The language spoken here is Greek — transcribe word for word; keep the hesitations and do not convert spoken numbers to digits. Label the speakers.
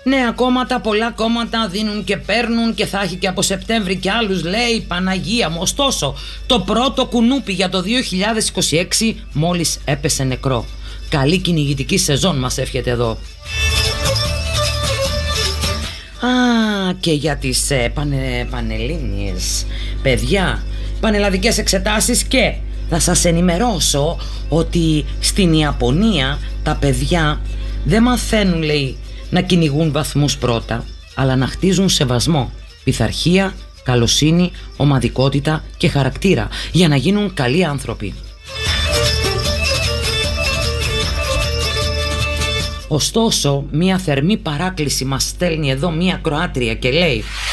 Speaker 1: Νέα κόμματα, πολλά κόμματα δίνουν και παίρνουν και θα έχει και από Σεπτέμβρη και άλλους, λέει, Παναγία μου. Ωστόσο, το πρώτο κουνούπι για το δύο χιλιάδες είκοσι έξι μόλις έπεσε νεκρό. Καλή κυνηγητική σεζόν μας εύχεται εδώ. Α, και για τις ε, πανε, πανελλήνιες παιδιά, πανελλαδικές εξετάσεις, και θα σας ενημερώσω ότι στην Ιαπωνία τα παιδιά δεν μαθαίνουν, λέει, να κυνηγούν βαθμούς πρώτα, αλλά να χτίζουν σεβασμό, πειθαρχία, καλοσύνη, ομαδικότητα και χαρακτήρα για να γίνουν καλοί άνθρωποι. Ωστόσο, μία θερμή παράκληση μας στέλνει εδώ μία Κροάτρια και λέει: